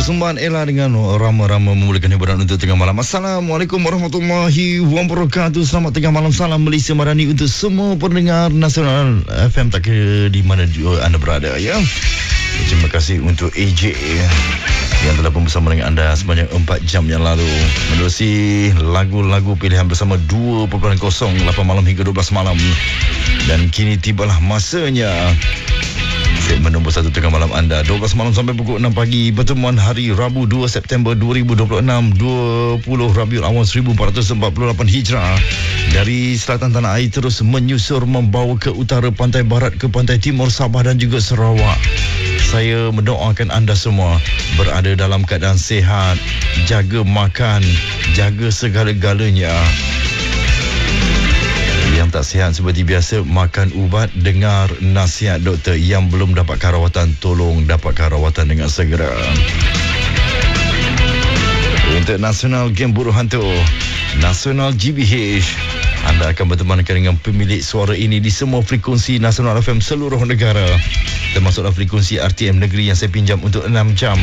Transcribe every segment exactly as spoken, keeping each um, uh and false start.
Persembahan Ella dengan Rama-Rama memulakan hiburan untuk tengah malam. Assalamualaikum warahmatullahi wabarakatuh. Selamat tengah malam. Salam Malaysia Madani untuk semua pendengar Nasional F M tak kira di mana anda berada, ya. Terima kasih untuk A J yang telah pun bersama dengan anda sebanyak empat jam yang lalu, menerusi lagu-lagu pilihan bersama dua perpuluhan kosong lapan malam hingga dua belas malam. Dan kini tibalah masanya segmen nombor satu tengah malam anda, dua belas malam sampai pukul enam pagi. Pertemuan hari Rabu dua September dua ribu dua puluh enam, dua puluh Rabiul Awal seribu empat ratus empat puluh lapan Hijrah. Dari selatan tanah air terus menyusur membawa ke utara, pantai barat ke pantai timur Sabah dan juga Sarawak. Saya mendoakan anda semua berada dalam keadaan sihat, jaga makan, jaga segala-galanya. Yang tak sihat seperti biasa, makan ubat, dengar nasihat doktor. Yang belum dapatkan rawatan, tolong dapatkan rawatan dengan segera. Untuk Nasional Game Buruh Hantu, Nasional G B H, anda akan bertemankan dengan pemilik suara ini di semua frekuensi Nasional F M seluruh negara, termasuklah frekuensi R T M negeri yang saya pinjam untuk enam jam.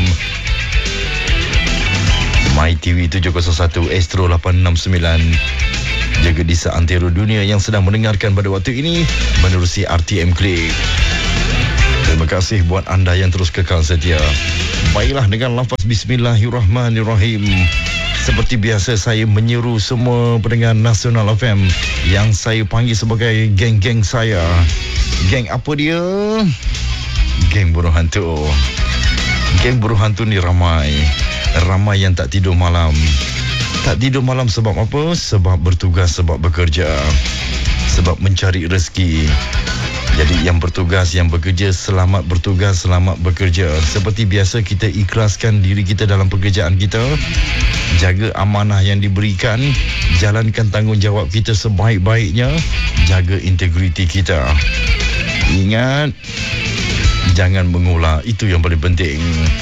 My T V tujuh kosong satu, Astro lapan enam sembilan, jaga di seantero dunia yang sedang mendengarkan pada waktu ini menerusi R T M Click. Terima kasih buat anda yang terus kekal setia. Baiklah, dengan lafaz Bismillahirrahmanirrahim, seperti biasa saya menyeru semua pendengar Nasional F M yang saya panggil sebagai geng-geng saya. Geng apa dia? Geng Buruh Hantu. Geng Buruh Hantu ni ramai. Ramai yang tak tidur malam. Tak tidur malam sebab apa? Sebab bertugas, sebab bekerja, sebab mencari rezeki. Jadi yang bertugas, yang bekerja, selamat bertugas, selamat bekerja. Seperti biasa, kita ikhlaskan diri kita dalam pekerjaan kita. Jaga amanah yang diberikan. Jalankan tanggungjawab kita sebaik-baiknya. Jaga integriti kita. Ingat, jangan mengular. Itu yang paling penting.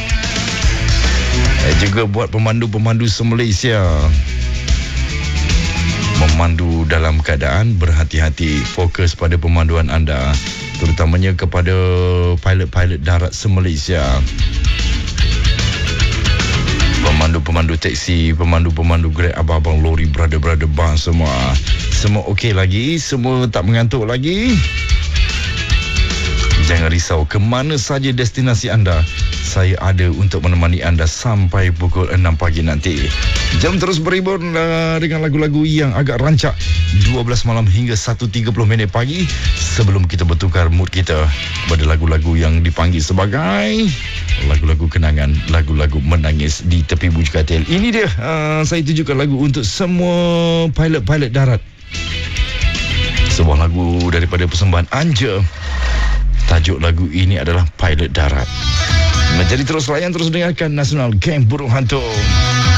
Eh, juga buat pemandu-pemandu se-Malaysia, memandu dalam keadaan berhati-hati. Fokus pada pemanduan anda, terutamanya kepada pilot-pilot darat se-Malaysia, pemandu-pemandu teksi, pemandu-pemandu Grab, abang-abang lori, brother-brother bus, semua Semua okey lagi? Semua tak mengantuk lagi? Jangan risau, ke mana saja destinasi anda, saya ada untuk menemani anda sampai pukul enam pagi nanti. Jam terus berhibur uh, dengan lagu-lagu yang agak rancak, dua belas malam hingga satu tiga puluh minit pagi, sebelum kita bertukar mood kita pada lagu-lagu yang dipanggil sebagai lagu-lagu kenangan, lagu-lagu menangis di tepi bujuk katil. Ini dia, uh, saya tujukan lagu untuk semua pilot-pilot darat. Sebuah lagu daripada persembahan Anja. Tajuk lagu ini adalah Pilot Darat. Jadi terus layan, terus dengarkan Nasional Game Buruh Hantu.